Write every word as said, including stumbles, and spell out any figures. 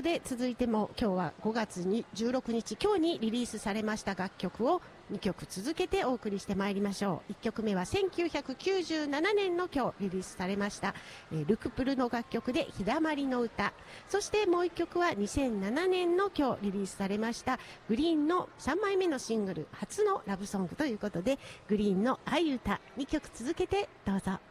こで続いても今日はごがつにじゅうろくにち、今日にリリースされました楽曲をにきょく続けてお送りしてまいりましょう。いっきょくめはせんきゅうひゃくきゅうじゅうななねんの今日リリースされました、えー、ルクプルの楽曲で日だまりの歌。そしてもういっきょくはにせんななねんの今日リリースされましたグリーンのさんまいめのシングル初のラブソングということで、グリーンの愛歌。にきょく続けてどうぞ。